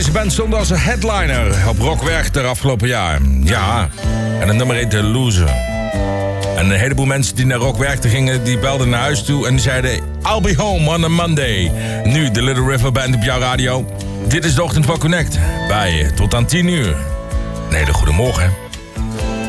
Deze band stond als een headliner op Rock Werchter afgelopen jaar. Ja, en het nummer heet The Loser. En een heleboel mensen die naar Rock Werchter gingen, die belden naar huis toe en die zeiden: I'll be home on a Monday. Nu de Little River Band op jouw radio. Dit is de ochtend van Connect. Bij tot aan 10 uur. Een hele goede morgen.